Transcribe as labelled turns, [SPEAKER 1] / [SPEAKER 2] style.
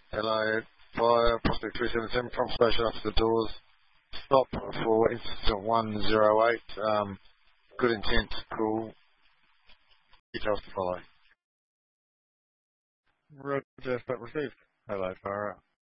[SPEAKER 1] Hello, fire, Prospect 377 from station up to the doors. Stop for incident 108. Good intent, cool. Details to follow.
[SPEAKER 2] Roger, but received. Hello, fire.